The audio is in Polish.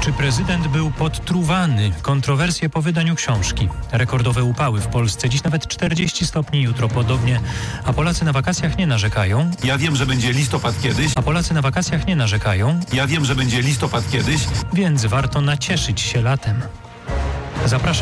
Czy prezydent był podtruwany? Kontrowersje po wydaniu książki. Rekordowe upały w Polsce. Dziś nawet 40 stopni, jutro podobnie. A Polacy na wakacjach nie narzekają. Ja wiem, że będzie listopad kiedyś. A Polacy na wakacjach nie narzekają. Ja wiem, że będzie listopad kiedyś. Więc warto nacieszyć się latem. Zapraszam.